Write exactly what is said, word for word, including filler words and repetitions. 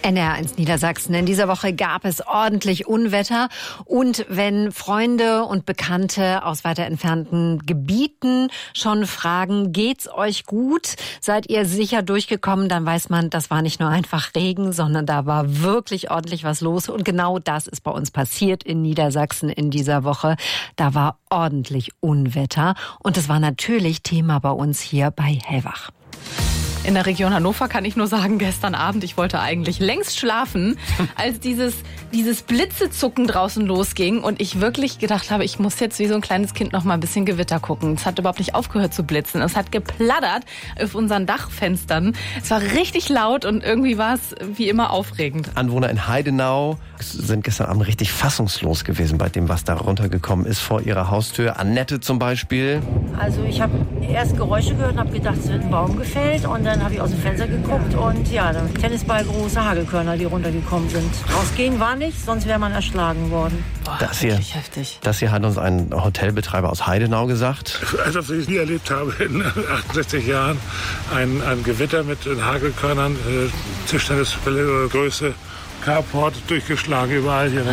N R eins Niedersachsen. In dieser Woche gab es ordentlich Unwetter. Und wenn Freunde und Bekannte aus weiter entfernten Gebieten schon fragen, geht's euch gut? Seid ihr sicher durchgekommen? Dann weiß man, das war nicht nur einfach Regen, sondern da war wirklich ordentlich was los. Und genau das ist bei uns passiert in Niedersachsen in dieser Woche. Da war ordentlich Unwetter. Und es war natürlich Thema bei uns hier bei Hellwach. In der Region Hannover kann ich nur sagen, gestern Abend, ich wollte eigentlich längst schlafen, als dieses, dieses Blitzezucken draußen losging und ich wirklich gedacht habe, ich muss jetzt wie so ein kleines Kind noch mal ein bisschen Gewitter gucken. Es hat überhaupt nicht aufgehört zu blitzen. Es hat geplattert auf unseren Dachfenstern. Es war richtig laut und irgendwie war es wie immer aufregend. Anwohner in Heidenau sind gestern Abend richtig fassungslos gewesen bei dem, was da runtergekommen ist vor ihrer Haustür. Annette zum Beispiel. Also ich habe erst Geräusche gehört und habe gedacht, es wird ein Baum gefällt und dann habe ich aus dem Fenster geguckt und ja, dann Tennisball große Hagelkörner, die runtergekommen sind. Rausgehen war nicht, sonst wäre man erschlagen worden. Boah, Das hier, heftig. das hier hat uns ein Hotelbetreiber aus Heidenau gesagt. Etwas, was ich nie erlebt habe in achtundsechzig Jahren. Ein, ein Gewitter mit Hagelkörnern, äh, Tischtennisbälle, Größe, Carport durchgeschlagen überall hier.